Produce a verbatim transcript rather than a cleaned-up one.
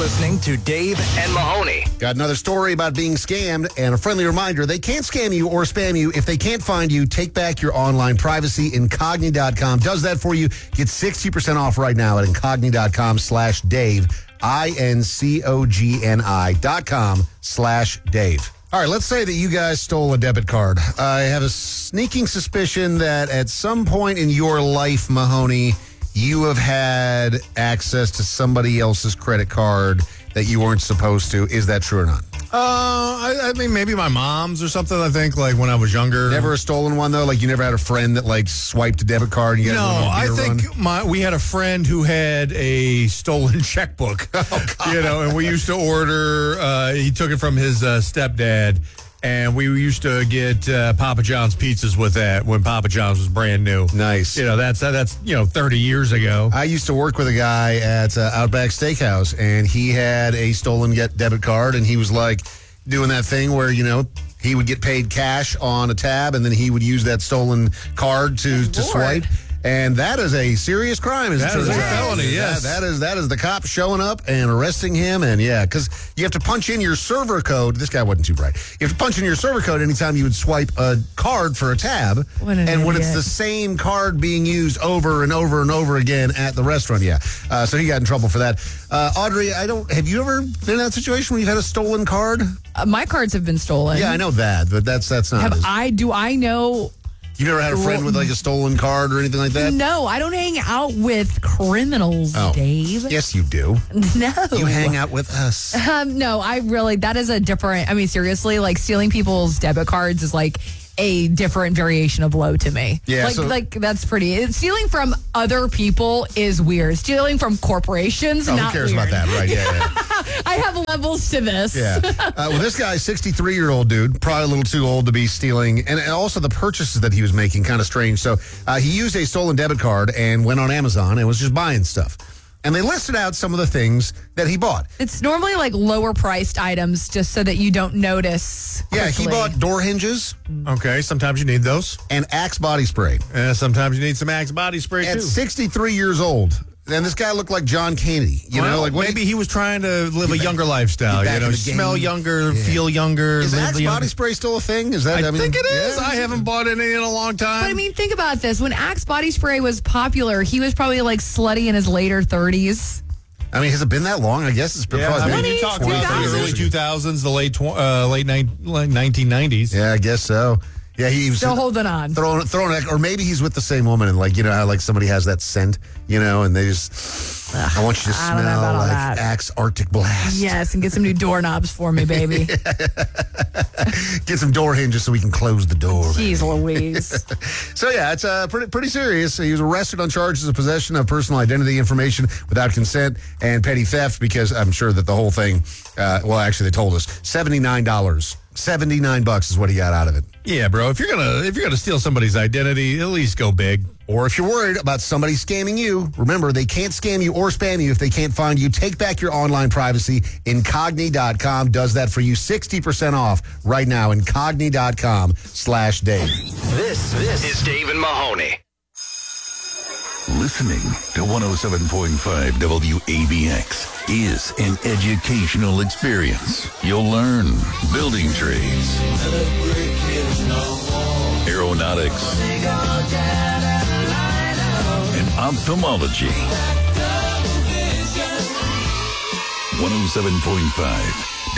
listening to Dave and Mahoney. Got another story about being scammed, and a friendly reminder, they can't scam you or spam you. If they can't find you, take back your online privacy. Incogni dot com does that for you. Get sixty percent off right now at incogni dot com slash Dave. I N C O G N I dot com slash Dave. All right, let's say that you guys stole a debit card. I have a sneaking suspicion that at some point in your life, Mahoney, you have had access to somebody else's credit card that you weren't supposed to. Is that true or not? Uh, I, I mean, maybe my mom's or something, I think, like when I was younger. Never a stolen one, though? Like you never had a friend that, like, swiped a debit card? And you no, I think my, we had a friend who had a stolen checkbook. Oh, God. You know, and we used to order, uh, he took it from his uh, stepdad. And we used to get uh, Papa John's pizzas with that when Papa John's was brand new. Nice. You know, that's, that's you know, thirty years ago. I used to work with a guy at uh, Outback Steakhouse, and he had a stolen get debit card, and he was, like, doing that thing where, you know, he would get paid cash on a tab, and then he would use that stolen card to, to swipe. And that is a serious crime. Is that is a felony, yes. That, that is that is the cop showing up and arresting him. And, yeah, because you have to punch in your server code. This guy wasn't too bright. You have to punch in your server code anytime you would swipe a card for a tab. What an and when idiot. it's the same card being used over and over and over again at the restaurant, yeah. Uh, so he got in trouble for that. Uh, Audrey, I don't. Have you ever been in that situation where you've had a stolen card? Uh, my cards have been stolen. Yeah, I know that, but that's that's not. Have as, I? Do I know? You've never had a friend with like a stolen card or anything like that? No, I don't hang out with criminals, Oh. Dave. Yes, you do. No. You hang out with us. Um, no, I really, that is a different, I mean, seriously, like stealing people's debit cards is like a different variation of low to me. Yeah, Like, so- like that's pretty. Stealing from other people is weird. Stealing from corporations, Oh, not who cares weird. about that, right? Yeah, yeah. I have levels to this. Yeah. Uh, well, this guy, sixty-three-year-old dude, probably a little too old to be stealing, and also the purchases that he was making, kind of strange. So uh, he used a stolen debit card and went on Amazon and was just buying stuff. And they listed out some of the things that he bought. It's normally like lower priced items just so that you don't notice. Yeah, he quickly. bought door hinges Okay, sometimes you need those. and Axe body spray. Uh, sometimes you need some Axe body spray, At too. sixty-three years old, and this guy looked like John Kennedy. You Well, know, like what maybe he, he was trying to live a back- younger lifestyle. get back You know, in the game. smell younger, Yeah. feel younger. is live Axe the body younger- spray still a thing? Is that? I, mean, think it is. yeah. I haven't bought any in a long time. But I mean, think about this. When Axe body spray was popular, he was probably like slutty in his later thirties. I mean, has it been that long? I guess it's been yeah, probably I mean, been you twenty, talk about the two thousand. early two thousands, the late tw- uh, late, ni- late nineteen nineties. Yeah, I guess so. Yeah, he was Still holding on. throwing, throwing, it- or maybe he's with the same woman, and like you know how like somebody has that scent, you know, and they just, I want you to I don't know smell about all like that. Axe Arctic Blast. Yes, and get some new doorknobs for me, baby. Get some door hinges so we can close the door. man. Jeez Louise. So yeah, it's uh, pretty pretty serious. He was arrested on charges of possession of personal identity information without consent and petty theft because I'm sure that the whole thing. Uh, well, actually, they told us seventy-nine dollars, seventy-nine bucks is what he got out of it. Yeah, bro. If you're gonna if you're gonna steal somebody's identity, at least go big. Or if you're worried about somebody scamming you, remember, they can't scam you or spam you if they can't find you. Take back your online privacy. Incogni dot com does that for you. sixty percent off right now. Incogni dot com slash Dave. This, this is Dave and Mahoney. Listening to one oh seven point five W A B X is an educational experience. You'll learn building trades, aeronautics, and ophthalmology. one oh seven point five